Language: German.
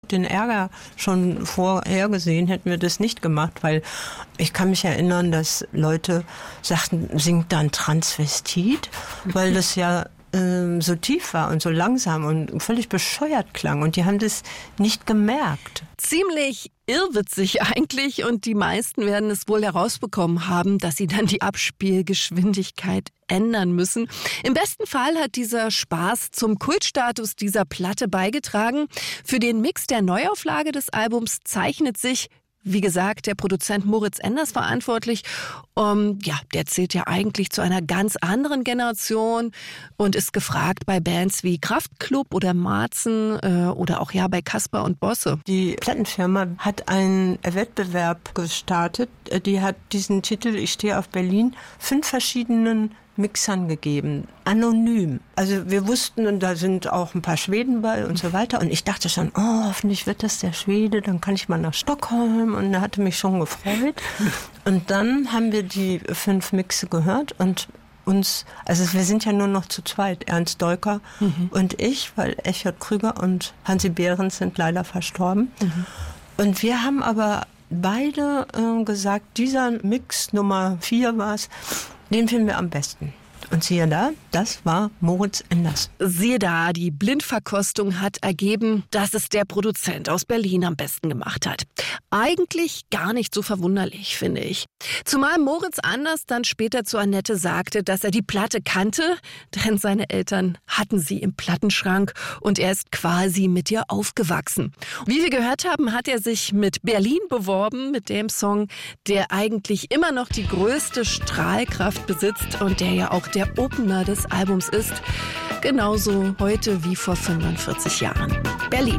Den Ärger schon vorhergesehen, hätten wir das nicht gemacht, weil ich kann mich erinnern, dass Leute sagten, singt dann Transvestit, weil das ja so tief war und so langsam und völlig bescheuert klang und die haben das nicht gemerkt. Ziemlich irrwitzig eigentlich und die meisten werden es wohl herausbekommen haben, dass sie dann die Abspielgeschwindigkeit ändern müssen. Im besten Fall hat dieser Spaß zum Kultstatus dieser Platte beigetragen. Für den Mix der Neuauflage des Albums zeichnet sich, wie gesagt, der Produzent Moritz Enders verantwortlich. Der zählt ja eigentlich zu einer ganz anderen Generation und ist gefragt bei Bands wie Kraftklub oder Marzen oder auch bei Casper und Bosse. Die Plattenfirma hat einen Wettbewerb gestartet. Die hat diesen Titel Ich stehe auf Berlin 5 verschiedenen Mixern gegeben, anonym. Also wir wussten, und da sind auch ein paar Schweden bei und so weiter. Und ich dachte schon, hoffentlich wird das der Schwede, dann kann ich mal nach Stockholm. Und er hatte mich schon gefreut. Und dann haben wir die 5 Mixe gehört und wir sind ja nur noch zu zweit, Ernst Deuker und ich, weil Echard Krüger und Hansi Behrens sind leider verstorben. Und wir haben aber beide gesagt, dieser Mix Nummer 4 war es, den finden wir am besten. Und siehe da, das war Moritz Enders. Siehe da, die Blindverkostung hat ergeben, dass es der Produzent aus Berlin am besten gemacht hat. Eigentlich gar nicht so verwunderlich, finde ich. Zumal Moritz Enders dann später zu Annette sagte, dass er die Platte kannte, denn seine Eltern hatten sie im Plattenschrank und er ist quasi mit ihr aufgewachsen. Wie wir gehört haben, hat er sich mit Berlin beworben, mit dem Song, der eigentlich immer noch die größte Strahlkraft besitzt und der ja auch der Opener des Albums ist. Genauso heute wie vor 45 Jahren. Berlin.